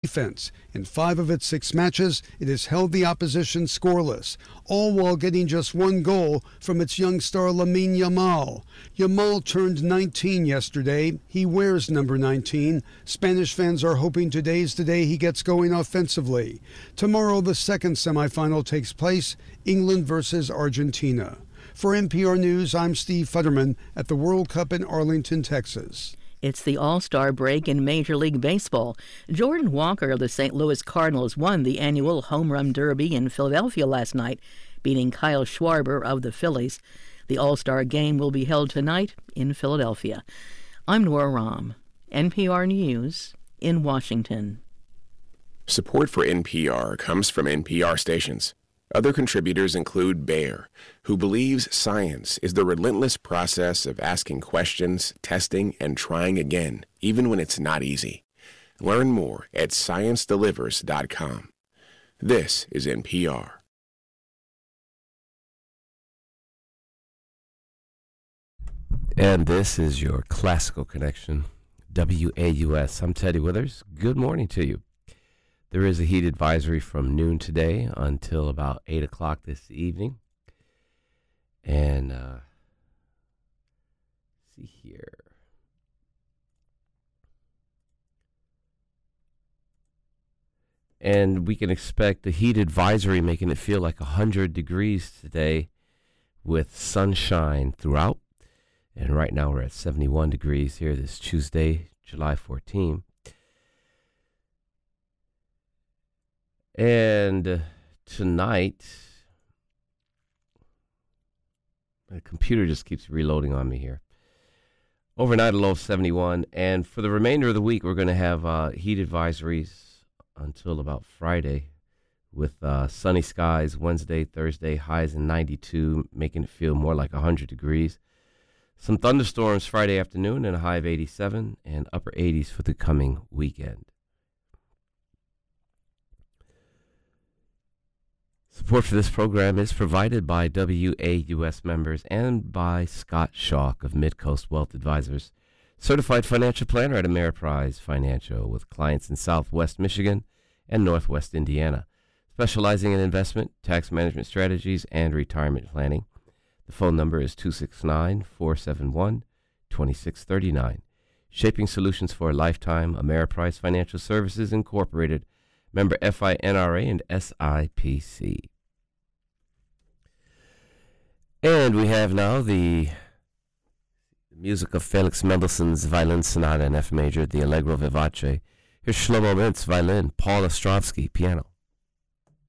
defense. In 5 of its 6 matches, it has held the opposition scoreless, all while getting just 1 goal from its young star Lamine Yamal. Yamal turned 19 yesterday. He wears number 19. Spanish fans are hoping today's the day he gets going offensively. Tomorrow, the second semifinal takes place, England versus Argentina. For NPR News, I'm Steve Futterman at the World Cup in Arlington, Texas. It's the All-Star break in Major League Baseball. Jordan Walker of the St. Louis Cardinals won the annual Home Run Derby in Philadelphia last night, beating Kyle Schwarber of the Phillies. The All-Star game will be held tonight in Philadelphia. I'm Nora Rahm, NPR News in Washington. Support for NPR comes from NPR stations. Other contributors include Bayer, who believes science is the relentless process of asking questions, testing, and trying again, even when it's not easy. Learn more at ScienceDelivers.com. This is NPR. And this is your Classical Connection, WAUS. I'm Teddy Withers. Good morning to you. There is a heat advisory from noon today until about 8 o'clock this evening. And see here. And we can expect a heat advisory making it feel like 100 degrees today with sunshine throughout. And right now we're at 71 degrees here this Tuesday, July 14th. And tonight, my computer just keeps reloading on me here. Overnight, a low of 71. And for the remainder of the week, we're going to have heat advisories until about Friday with sunny skies Wednesday, Thursday, highs in 92, making it feel more like 100 degrees. Some thunderstorms Friday afternoon and a high of 87 and upper 80s for the coming weekend. Support for this program is provided by WAUS members and by Scott Schalk of Midcoast Wealth Advisors, certified financial planner at Ameriprise Financial with clients in Southwest Michigan and Northwest Indiana, specializing in investment, tax management strategies, and retirement planning. The phone number is 269-471-2639. Shaping solutions for a lifetime, Ameriprise Financial Services Incorporated, member FINRA and SIPC. And we have now the music of Felix Mendelssohn's Violin Sonata in F major, the Allegro Vivace. Here's Shlomo Mintz, violin, Paul Ostrovsky, piano.